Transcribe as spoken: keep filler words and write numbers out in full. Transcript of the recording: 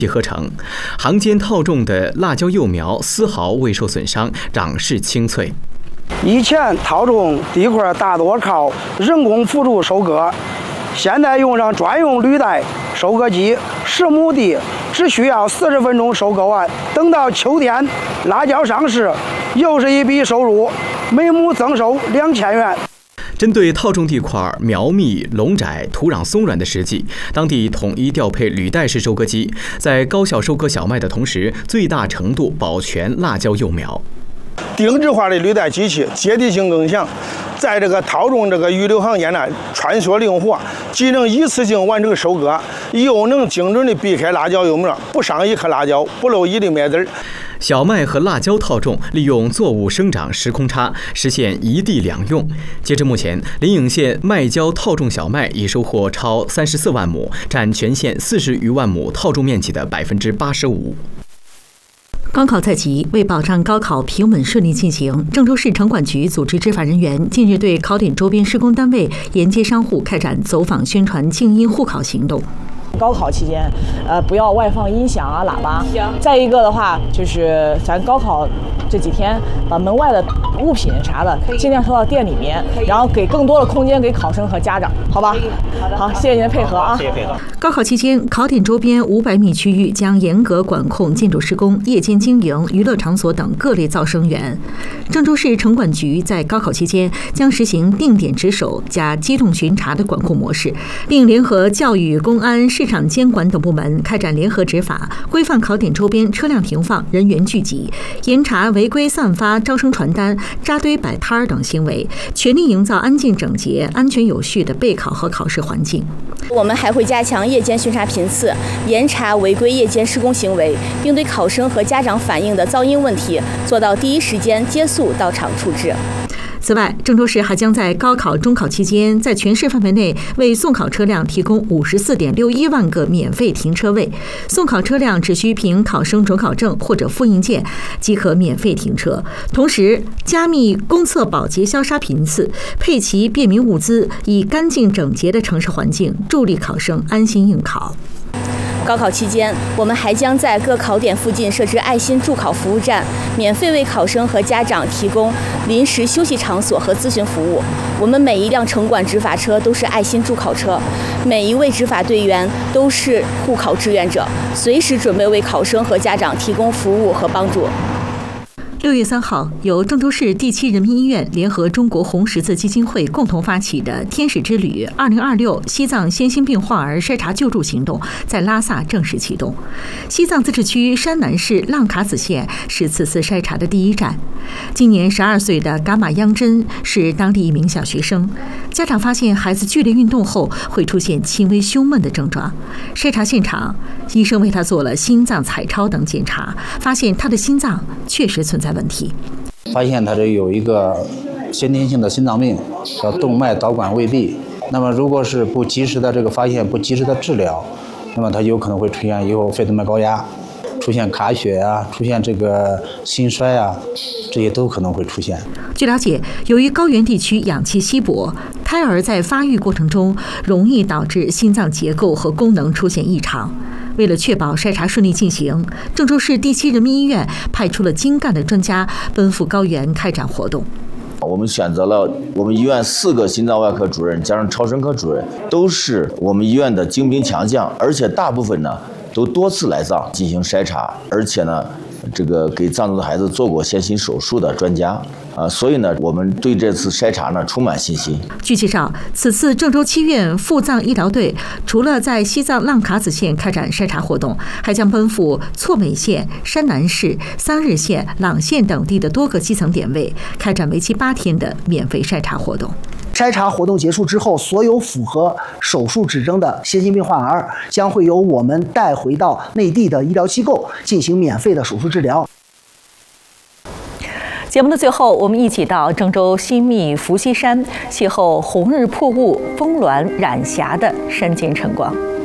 合成，行间套种的辣椒幼苗丝毫未受损伤，长势清脆。 以前套种地块大多靠人工辅助收割，现在用上专用履带收割机，十亩地只需要四十分钟收割完。等到秋天辣椒上市，又是一笔收入，每亩增收两千元。 针对套种地块苗密、垄窄、土壤松软的实际，当地统一调配履带式收割机，在高效收割小麦的同时，最大程度保全辣椒幼苗。 定制化的履带机器接地性更强，在这个套种这个预留行间呢穿梭灵活，既能一次性完成收割，又能精准地避开辣椒幼苗，不伤一颗辣椒，不漏一粒麦子。 小麦和辣椒套种利用作物生长时空差，实现一地两用。截至目前，临颍县麦椒套种小麦已收获超三十四万亩，占全县四十余万亩套种面积的百分之八十五。 高考在即，为保障高考平稳顺利进行，郑州市城管局组织执法人员近日对考点周边施工单位沿街商户开展走访宣传静音护考行动。 高考期间，呃，不要外放音响啊、喇叭。再一个的话，就是咱高考这几天，把门外的物品啥的尽量收到店里面，然后给更多的空间给考生和家长，好吧？好，谢谢您的配合啊！谢谢配合。 高考期间，考点周边五百米区域将严格管控建筑施工、夜间经营、娱乐场所等各类噪声源。郑州市城管局在高考期间将实行定点值守加机动巡查的管控模式，并联合教育、公安、市场监管等部门开展联合执法，规范考点周边车辆停放、人员聚集，严查违规散发招生传单、扎堆摆摊儿等行为，全力营造安静整洁、安全有序的备考和考试环境。 我们还会加强夜间巡查频次，严查违规夜间施工行为，并对考生和家长反映的噪音问题做到第一时间接速到场处置。 此外，郑州市还将在高考、中考期间，在全市范围内为送考车辆提供五十四点六一万个免费停车位。送考车辆只需凭考生准考证或者复印件即可免费停车。同时，加密公厕保洁消杀频次，配齐便民物资，以干净整洁的城市环境助力考生安心应考。 高考期间，我们还将在各考点附近设置爱心助考服务站，免费为考生和家长提供临时休息场所和咨询服务。我们每一辆城管执法车都是爱心助考车，每一位执法队员都是护考志愿者，随时准备为考生和家长提供服务和帮助。 六月三号，由郑州市第七人民医院联合中国红十字基金会共同发起的“天使之旅二零二六西藏先心病患儿筛查救助行动”在拉萨正式启动。西藏自治区山南市浪卡子县是此次筛查的第一站。今年十二岁的噶玛央真是当地一名小学生，家长发现孩子剧烈运动后会出现轻微胸闷的症状。筛查现场，医生为他做了心脏彩超等检查，发现他的心脏确实存在问题， 发现他这有一个先天性的心脏病，叫动脉导管未闭。那么如果是不及时的这个发现，不及时的治疗，那么他有可能会出现以后肺动脉高压，出现卡血啊，出现这个心衰啊，这些都可能会出现。 据了解，由于高原地区氧气稀薄，胎儿在发育过程中容易导致心脏结构和功能出现异常。为了确保筛查顺利进行，郑州市第七人民医院派出了精干的专家奔赴高原开展活动。 我们选择了我们医院四个心脏外科主任加上超声科主任，都是我们医院的精兵强将，而且大部分呢都多次来藏进行筛查，而且呢这个给藏族的孩子做过先心手术的专家啊，所以呢，我们对这次筛查呢充满信心。 据介绍，此次郑州七院赴藏医疗队除了在西藏浪卡子县开展筛查活动，还将奔赴错美县、山南市、桑日县、朗县等地的多个基层点位，开展为期八天的免费筛查活动。 筛查活动结束之后，所有符合手术指征的先心病患儿将会由我们带回到内地的医疗机构进行免费的手术治疗。 节目的最后，我们一起到郑州新密伏羲山，邂逅红日破雾、峰峦染霞的山间晨光。